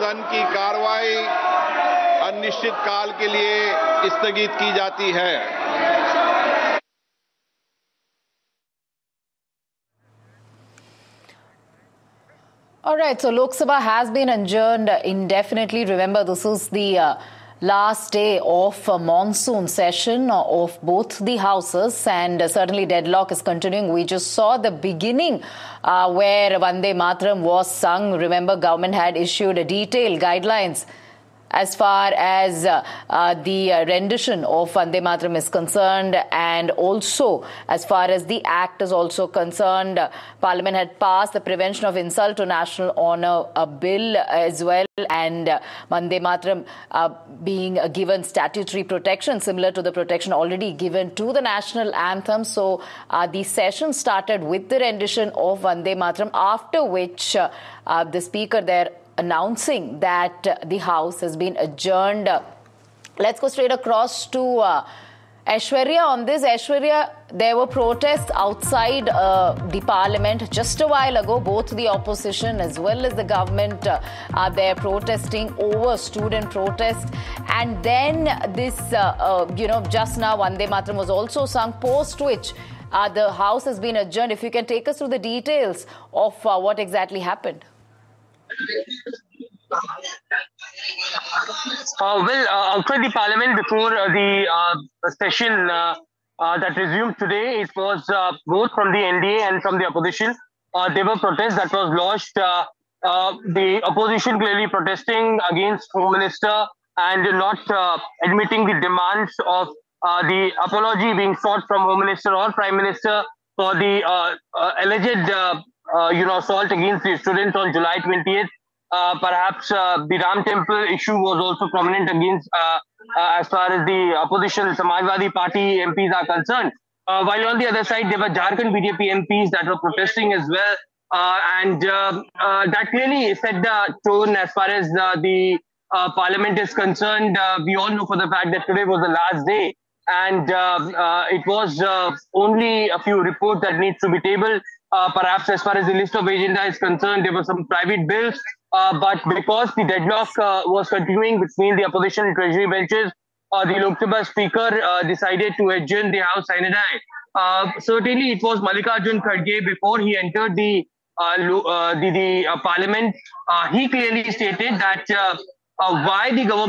सदन की कार्रवाई अनिश्चित काल के लिए स्थगित की जाती है। All right, so Lok Sabha has been adjourned indefinitely. Remember, this is the last day of monsoon session of both the houses, and certainly deadlock is continuing. We just saw the beginning where Vande Mataram was sung. Remember, government had issued detailed guidelines as far as the rendition of Vande Mataram is concerned, and also as far as the act is also concerned. Parliament had passed the Prevention of Insult to National Honour bill as well, and Vande Mataram being given statutory protection similar to the protection already given to the national anthem. So the session started with the rendition of Vande Mataram, after which the speaker there announcing that the House has been adjourned. Let's go straight across to Aishwarya on this. Aishwarya, there were protests outside the Parliament just a while ago. Both the opposition as well as the government are there protesting over student protest. And then this, just now Vande Mataram was also sung, post which the House has been adjourned. If you can take us through the details of what exactly happened. Outside the Parliament before the session that resumed today, it was both from the NDA and from the opposition. There were protests that was lodged. The opposition clearly protesting against Home Minister and not admitting the demands of the apology being sought from Home Minister or Prime Minister for the alleged assault against the students on July 20th. Perhaps the Ram Temple issue was also prominent against as far as the opposition Samajwadi Party MPs are concerned. While on the other side, there were Jharkhand BJP MPs that were protesting as well. And that clearly set the tone as far as the Parliament is concerned. We all know for the fact that today was the last day. And it was only a few reports that needs to be tabled. Perhaps as far as the list of agenda is concerned, there were some private bills. But because the deadlock was continuing between the opposition and treasury benches, the Lok Sabha Speaker decided to adjourn the House sine die. Certainly, it was Mallikarjun Kharge before he entered the Parliament. He clearly stated that why the government